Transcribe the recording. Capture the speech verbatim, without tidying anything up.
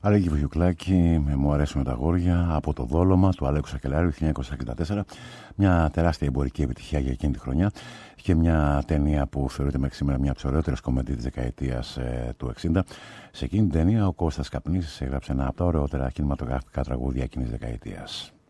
Αλέκη Βουγιουκλάκη με Μου αρέσουν τα αγόρια από το δόλωμα του Αλέκου Σακελάριου χίλια εννιακόσια εξήντα τέσσερα. Μια τεράστια εμπορική επιτυχία για εκείνη τη χρονιά και μια ταινία που θεωρείται μέχρι σήμερα μια από τις ωραιότερες κομμεντί της δεκαετίας ε, του εξήντα. Σε εκείνη την ταινία ο Κώστας Καπνής έγραψε ένα από τα ωραιότερα κινηματογραφικά τραγούδια εκείνης της δεκαετίας.